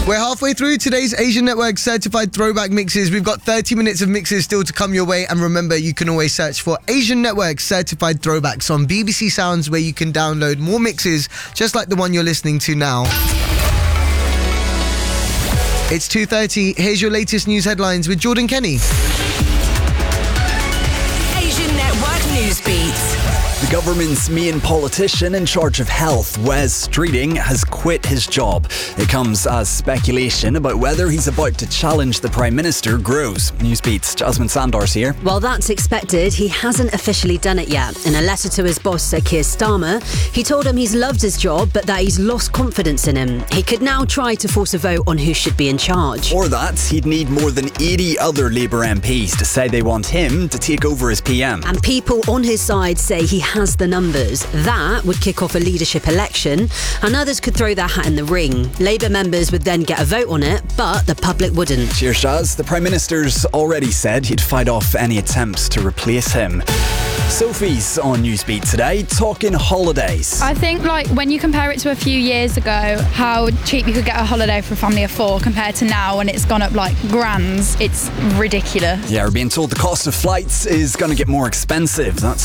We're halfway through today's Asian Network certified throwback mixes. We've got 30 minutes of mixes still to come your way. And remember, you can always search for Asian Network certified throwbacks on BBC Sounds, where you can download more mixes just like the one you're listening to now. It's 2:30. Here's your latest news headlines with Jordan Kenny. Asian Network Newsbeat. The government's main politician in charge of health, Wes Streeting, has quit his job. It comes as speculation about whether he's about to challenge the Prime Minister grows. Newsbeat's Jasmine Sandars here. Well, that's expected. He hasn't officially done it yet. In a letter to his boss, Sir Keir Starmer, he told him he's loved his job, but that he's lost confidence in him. He could now try to force a vote on who should be in charge. For that, he'd need more than 80 other Labour MPs to say they want him to take over as PM. And people on his side say he has the numbers. That would kick off a leadership election, and others could throw their hat in the ring. Labour members would then get a vote on it, but the public wouldn't. Cheers, Shaz. The Prime Minister's already said he'd fight off any attempts to replace him. Sophie's on Newsbeat today, talking holidays. I think, when you compare it to a few years ago, how cheap you could get a holiday for a family of 4 compared to now when it's gone up grands, it's ridiculous. Yeah, we're being told the cost of flights is going to get more expensive. That's